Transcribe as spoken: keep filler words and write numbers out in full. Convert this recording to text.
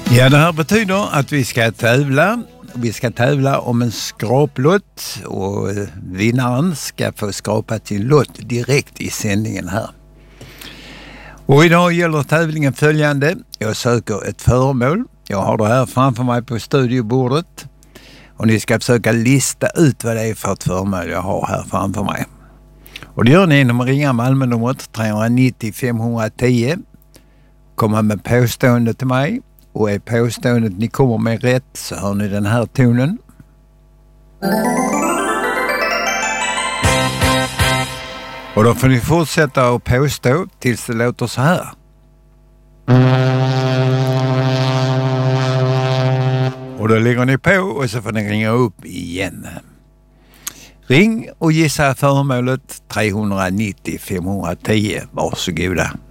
Ja, det här betyder att vi ska tävla. Vi ska tävla om en skraplott och vinnaren ska få skrapa till lott direkt i sändningen här. Och idag gäller tävlingen följande. Jag söker ett föremål. Jag har det här framför mig på studiobordet. Och ni ska försöka lista ut vad det är för ett föremål jag har här framför mig. Och det gör ni genom att ringa Malmö-numret tre nio noll fem ett noll. Komma med påstående till mig. Och är påståendet ni kommer med rätt så hör ni den här tonen. Och då får ni fortsätta att påstå tills det låter så här. Och då lägger ni på och så får ni ringa upp igen. Ring och gissa föremålet tre nio noll fem ett noll. Varsågoda.